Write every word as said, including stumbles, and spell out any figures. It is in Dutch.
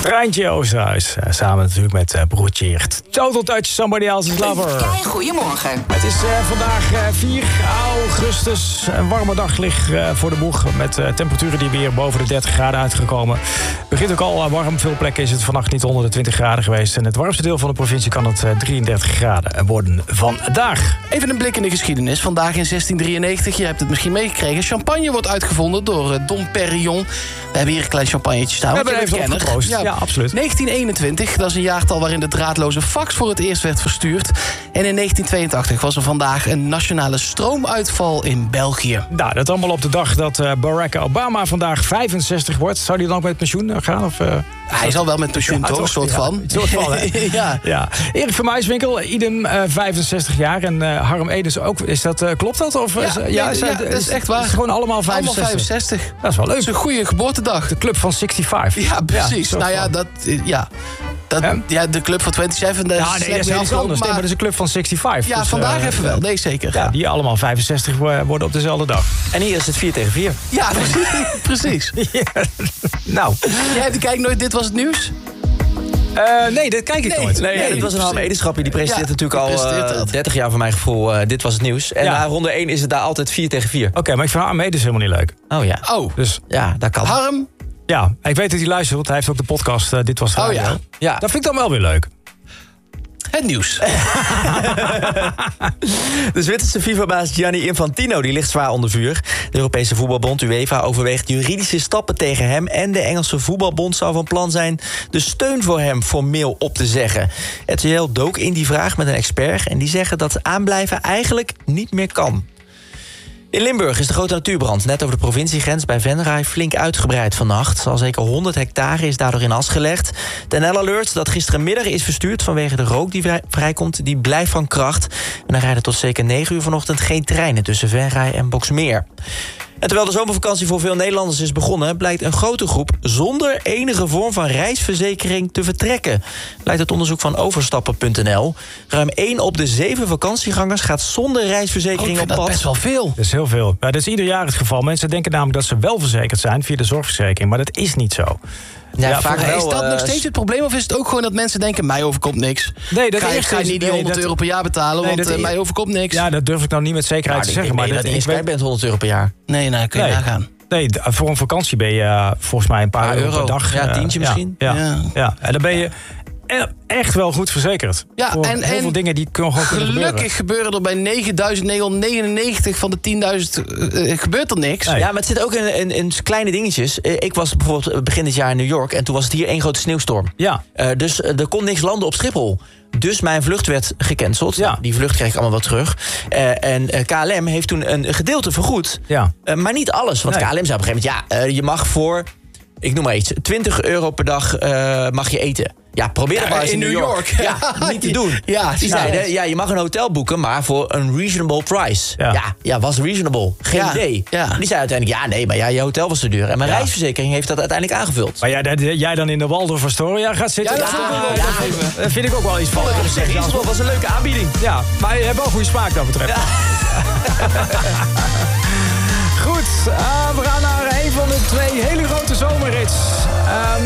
Treintje Oosterhuis, uh, samen natuurlijk met uh, broertje Eert. Total Touch, Somebody Else's Lover. Kei, goedemorgen. Het is uh, vandaag uh, vier augustus. Een warme dag ligt uh, voor de boeg. Met uh, temperaturen die weer boven de dertig graden uitgekomen. Begint ook al uh, warm. Veel plekken is het vannacht niet onder de twintig graden geweest. En het warmste deel van de provincie kan het uh, drieëndertig graden worden vandaag. Even een blik in de geschiedenis. Vandaag in zestien drieënnegentig, je hebt het misschien meegekregen. Champagne wordt uitgevonden door uh, Dom Perignon. We hebben hier een klein champagnetje staan. We hebben er even op geproost. Ja, ja, absoluut. negentien eenentwintig, dat is een jaartal waarin de draadloze fax voor het eerst werd verstuurd. En in negentien tweeëntachtig was er vandaag een nationale stroomuitval in België. Nou, dat allemaal op de dag dat uh, Barack Obama vandaag vijfenzestig wordt. Zou die dan ook met pensioen gaan? Of, uh... Hij zal wel met pensioen, ja, toch? Een soort ja, van. Een soort van, hè? ja. ja. Erik van Muiswinkel, idem uh, vijfenzestig jaar. En uh, Harm Edens ook. Is dat, uh, klopt dat? Of, ja, is, uh, ja, nee, is, ja, dat is echt waar. Is het gewoon allemaal vijfenzestig? Allemaal vijfenzestig. Dat is wel leuk. Dat is een goede geboortedag. De club van vijfenzestig. Ja, precies. Ja, nou ja, dat... Ja. Dat, ja. ja, de club van zevenentwintig. Ja, nee, dat is iets anders. Maar... Nee, maar dat is een club van zesenzestig. Ja, dus, vandaag uh, even wel. Nee, zeker. Ja, die allemaal vijfenzestig worden op dezelfde dag. En hier is het vier tegen vier. Ja, precies. ja. Nou. Jij kijkt nooit Dit Was Het Nieuws? Uh, nee, dat kijk ik nee, nooit. Nee, nee, dit was een Harm Edenschapje. Die presenteert ja, natuurlijk al uh, dertig jaar van mijn gevoel. Uh, dit was het nieuws. En ja. na ronde één is het daar altijd vier tegen vier. Oké, okay, maar ik vind Harm Edens helemaal niet leuk. Oh ja. Oh. Dus, ja, dat kan. Harm? Ja, ik weet dat hij luistert, want hij heeft ook de podcast uh, Dit Was Het Oh ja. ja. Dat vind ik dan wel weer leuk. Het nieuws. De Zwitserse FIFA-baas Gianni Infantino die ligt zwaar onder vuur. De Europese voetbalbond UEFA overweegt juridische stappen tegen hem... en de Engelse voetbalbond zou van plan zijn... de steun voor hem formeel op te zeggen. R T L dook in die vraag met een expert... en die zeggen dat aanblijven eigenlijk niet meer kan. In Limburg is de grote natuurbrand net over de provinciegrens bij Venray flink uitgebreid vannacht. Al zeker honderd hectare is daardoor in as gelegd. De N L-alert dat gisterenmiddag is verstuurd vanwege de rook die vrijkomt, die blijft van kracht. En er rijden tot zeker negen uur vanochtend geen treinen tussen Venray en Boxmeer. En terwijl de zomervakantie voor veel Nederlanders is begonnen... blijkt een grote groep zonder enige vorm van reisverzekering te vertrekken. Blijkt uit onderzoek van overstappen punt n l. Ruim één op de zeven vakantiegangers gaat zonder reisverzekering oh, op pad. Dat is best wel veel. Dat is heel veel. Ja, dat is ieder jaar het geval. Mensen denken namelijk dat ze wel verzekerd zijn via de zorgverzekering. Maar dat is niet zo. Ja, ja, vaak wel, is dat uh, nog steeds s- het probleem? Of is het ook gewoon dat mensen denken... mij overkomt niks? Nee, dat ga, is ga je niet die honderd nee, dat, euro per jaar betalen, nee, want uh, is, mij overkomt niks. Ja, dat durf ik nou niet met zekerheid nou, te zeggen. Ik maar meen dat, dat je ik kwijt bent honderd euro per jaar. Nee, nou, kun je nee, nagaan. Nee, voor een vakantie ben je uh, volgens mij een paar, paar euro, euro per dag. Ja, uh, tientje misschien. Ja, ja, ja. ja. En dan ben je... echt wel goed verzekerd. Ja, voor en, heel en veel dingen die gewoon kunnen gebeuren. Gelukkig gebeuren er bij negenduizend negenhonderdnegenennegentig van de tienduizend uh, gebeurt er niks. Nee. Ja, maar het zit ook in, in, in kleine dingetjes. Uh, ik was bijvoorbeeld begin dit jaar in New York... en toen was het hier één grote sneeuwstorm. Ja. Uh, dus uh, er kon niks landen op Schiphol. Dus mijn vlucht werd gecanceld. Ja. Die vlucht kreeg ik allemaal wel terug. Uh, en uh, K L M heeft toen een gedeelte vergoed. Ja. Uh, maar niet alles. Want nee. K L M zei op een gegeven moment... ja, uh, je mag voor, ik noem maar iets... twintig euro per dag uh, mag je eten. Ja, probeer dat ja, maar eens in in New York. York. Ja, niet te doen. Ja, die zeiden, ja, je mag een hotel boeken, maar voor een reasonable price. Ja, ja, ja was reasonable. Geen ja, idee. Ja. Die zei uiteindelijk, ja, nee, maar ja, je hotel was te duur. En mijn ja. reisverzekering heeft dat uiteindelijk aangevuld. Maar jij, jij dan in de Waldorf Astoria gaat zitten? Ja, dat, ja, ja, ja, dat vind ik ook wel iets van. Ja, zeg, reasonable was een leuke aanbieding. Ja, maar je hebt wel goede smaak dat betreft. Ja. Goed, uh, we gaan naar een van de twee hele grote zomerrits. Uh,